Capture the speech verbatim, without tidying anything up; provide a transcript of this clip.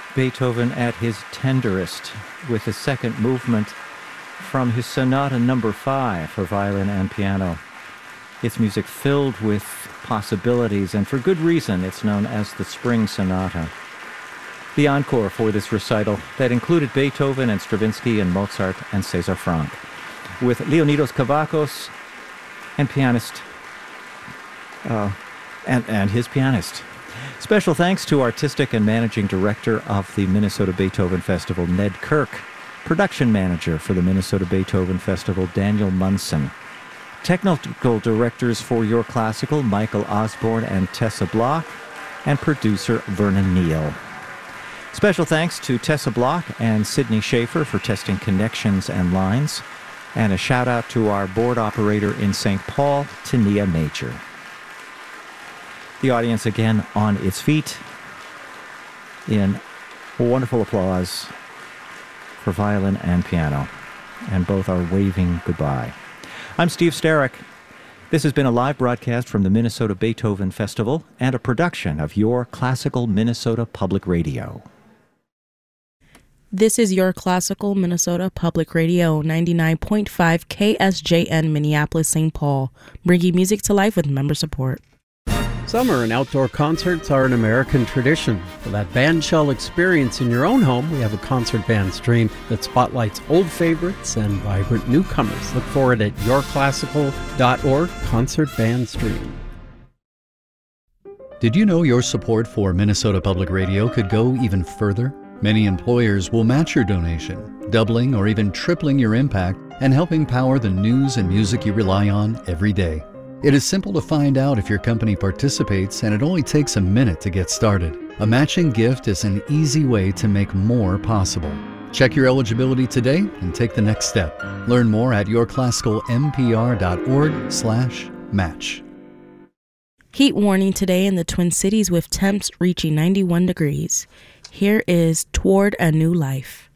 Beethoven at his tenderest with the second movement from his Sonata Number Five for violin and piano. It's music filled with possibilities, and for good reason it's known as the Spring Sonata. The encore for this recital that included Beethoven and Stravinsky and Mozart and César Franck, with Leonidas Kavakos and pianist, uh, and, and his pianist. Special thanks to artistic and managing director of the Minnesota Beethoven Festival, Ned Kirk, production manager for the Minnesota Beethoven Festival, Daniel Munson, technical directors for Your Classical, Michael Osborne and Tessa Block, and producer Vernon Neal. Special thanks to Tessa Block and Sydney Schaefer for testing connections and lines, and a shout-out to our board operator in Saint Paul, Tania Major. The audience again on its feet in wonderful applause for violin and piano, and both are waving goodbye. I'm Steve Starrick. This has been a live broadcast from the Minnesota Beethoven Festival and a production of Your Classical Minnesota Public Radio. This is Your Classical Minnesota Public Radio, ninety-nine point five K S J N Minneapolis, Saint Paul, bringing music to life with member support. Summer and outdoor concerts are an American tradition. For that bandshell experience in your own home, we have a concert band stream that spotlights old favorites and vibrant newcomers. Look for it at your classical dot org, concert band stream. Did you know your support for Minnesota Public Radio could go even further? Many employers will match your donation, doubling or even tripling your impact and helping power the news and music you rely on every day. It is simple to find out if your company participates, and it only takes a minute to get started. A matching gift is an easy way to make more possible. Check your eligibility today and take the next step. Learn more at your classical m p r dot org slash match. Heat warning today in the Twin Cities with temps reaching ninety-one degrees. Here is Toward a New Life.